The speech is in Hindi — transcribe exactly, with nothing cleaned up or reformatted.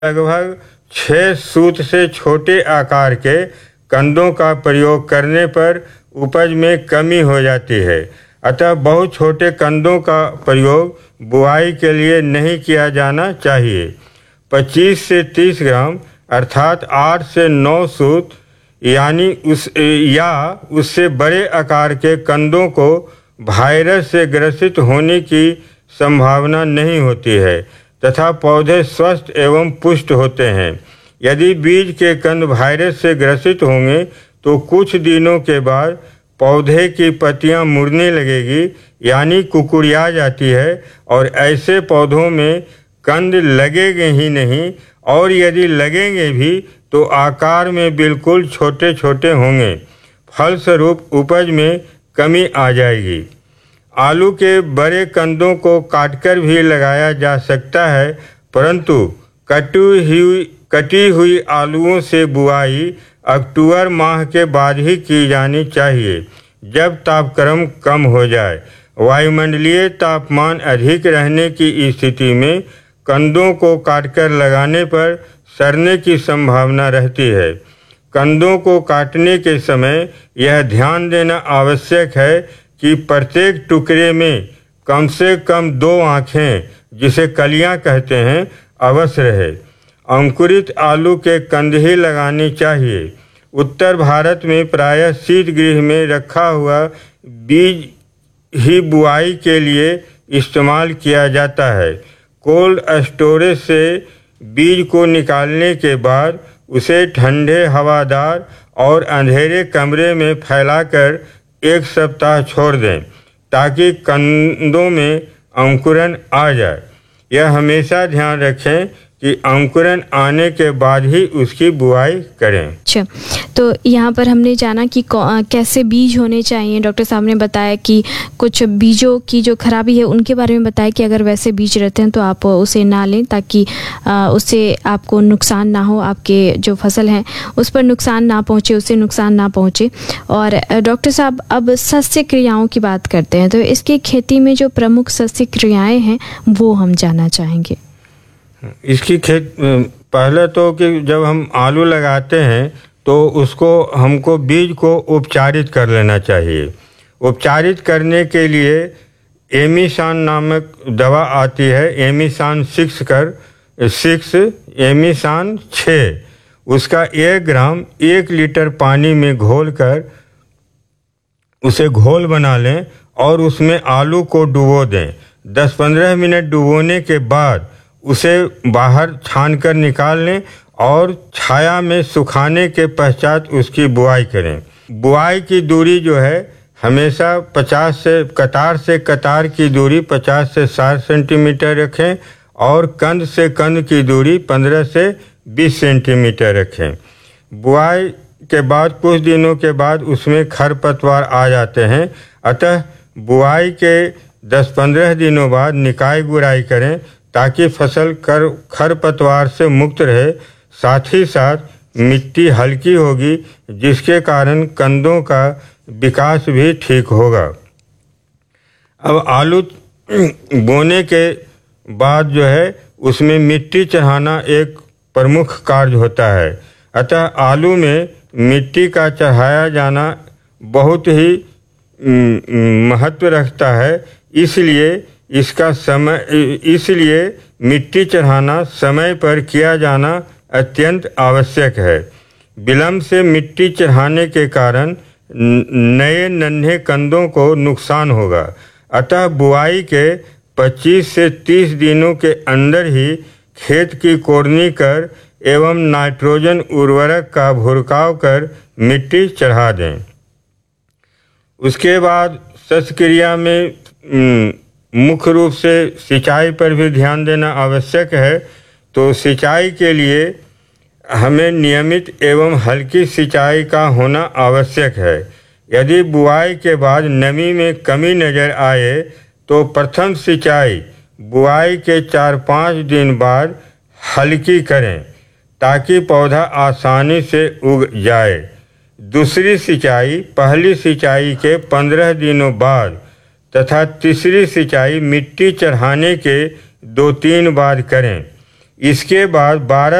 लगभग छह सूत से छोटे आकार के कंदों का प्रयोग करने पर उपज में कमी हो जाती है। अतः बहुत छोटे कंदों का प्रयोग बुआई के लिए नहीं किया जाना चाहिए। पच्चीस से तीस ग्राम अर्थात आठ से नौ सूत यानी उस या उससे बड़े आकार के कंदों को वायरस से ग्रसित होने की संभावना नहीं होती है तथा पौधे स्वस्थ एवं पुष्ट होते हैं। यदि बीज के कंद वायरस से ग्रसित होंगे तो कुछ दिनों के बाद पौधे की पत्तियां मुड़ने लगेगी यानी कुकुड़िया जाती है और ऐसे पौधों में कंद लगेंगे ही नहीं और यदि लगेंगे भी तो आकार में बिल्कुल छोटे छोटे होंगे। फलस्वरूप उपज में कमी आ जाएगी। आलू के बड़े कंदों को काटकर भी लगाया जा सकता है, परंतु कटी हुई कटी हुई आलूओं से बुआई अक्टूबर माह के बाद ही की जानी चाहिए, जब तापक्रम कम हो जाए। वायुमंडलीय तापमान अधिक रहने की स्थिति में कंदों को काटकर लगाने पर सड़ने की संभावना रहती है। कंदों को काटने के समय यह ध्यान देना आवश्यक है कि प्रत्येक टुकड़े में कम से कम दो आँखें, जिसे कलियां कहते हैं, अवश्य रहे। अंकुरित आलू के कंद ही लगानी चाहिए। उत्तर भारत में प्रायः शीतगृह में रखा हुआ बीज ही बुआई के लिए इस्तेमाल किया जाता है। कोल्ड स्टोरेज से बीज को निकालने के बाद उसे ठंडे, हवादार और अंधेरे कमरे में फैलाकर एक सप्ताह छोड़ दें ताकि कंदों में अंकुरन आ जाए। यह हमेशा ध्यान रखें कि अंकुरन आने के बाद ही उसकी बुआई करें। अच्छा, तो यहाँ पर हमने जाना कि कैसे बीज होने चाहिए। डॉक्टर साहब ने बताया कि कुछ बीजों की जो खराबी है उनके बारे में बताया कि अगर वैसे बीज रहते हैं तो आप उसे ना लें ताकि उससे आपको नुकसान ना हो, आपके जो फसल हैं उस पर नुकसान ना पहुँचे, उससे नुकसान ना पहुँचे। और डॉक्टर साहब अब सस्य क्रियाओं की बात करते हैं, तो इसकी खेती में जो प्रमुख सस्य क्रियाएँ हैं वो हम जानना चाहेंगे। इसकी खेत पहले तो कि जब हम आलू लगाते हैं तो उसको हमको बीज को उपचारित कर लेना चाहिए। उपचारित करने के लिए एमिसान नामक दवा आती है, एमिसान सिक्स कर सिक्स एमिसान छः, उसका एक ग्राम एक लीटर पानी में घोलकर उसे घोल बना लें और उसमें आलू को डुबो दें। दस पंद्रह मिनट डुबोने के बाद उसे बाहर छानकर निकाल लें और छाया में सुखाने के पश्चात उसकी बुआई करें। बुआई की दूरी जो है हमेशा पचास से कतार से कतार की दूरी पचास से साठ सेंटीमीटर रखें और कंद से कंद की दूरी पंद्रह से बीस सेंटीमीटर रखें। बुआई के बाद कुछ दिनों के बाद उसमें खरपतवार आ जाते हैं, अतः बुआई के दस पंद्रह दिनों बाद निकाई गुड़ाई करें ताकि फसल कर खरपतवार से मुक्त रहे। साथ ही साथ मिट्टी हल्की होगी जिसके कारण कंदों का विकास भी ठीक होगा। अब आलू बोने के बाद जो है उसमें मिट्टी चढ़ाना एक प्रमुख कार्य होता है, अतः आलू में मिट्टी का चढ़ाया जाना बहुत ही महत्व रखता है। इसलिए इसका समय इसलिए मिट्टी चढ़ाना समय पर किया जाना अत्यंत आवश्यक है। विलंब से मिट्टी चढ़ाने के कारण नए नन्हे कंदों को नुकसान होगा, अतः बुआई के पच्चीस से तीस दिनों के अंदर ही खेत की कोड़नी कर एवं नाइट्रोजन उर्वरक का भुरकाव कर मिट्टी चढ़ा दें। उसके बाद शस्यक्रिया में मुख्य रूप से सिंचाई पर भी ध्यान देना आवश्यक है। तो सिंचाई के लिए हमें नियमित एवं हल्की सिंचाई का होना आवश्यक है। यदि बुआई के बाद नमी में कमी नज़र आए तो प्रथम सिंचाई बुआई के चार पाँच दिन बाद हल्की करें ताकि पौधा आसानी से उग जाए। दूसरी सिंचाई पहली सिंचाई के पंद्रह दिनों बाद तथा तीसरी सिंचाई मिट्टी चढ़ाने के दो तीन बार करें। इसके बाद बारह